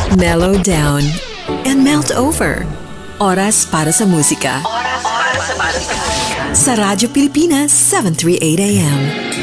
Mellow down and melt over. Oras para sa musika. Sa Radyo Pilipinas, 738 AM.